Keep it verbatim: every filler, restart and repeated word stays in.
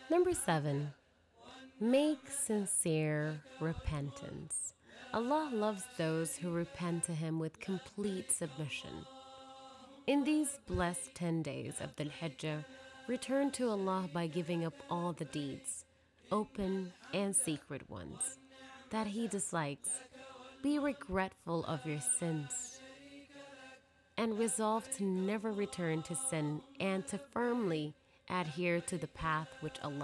Number seven, make sincere repentance. Allah loves those who repent to Him with complete submission. In these blessed ten days of Dhul Hijjah, return to Allah by giving up all the deeds, open and secret ones, that He dislikes. Be regretful of your sins and resolve to never return to sin and to firmly adhere to the path which Allah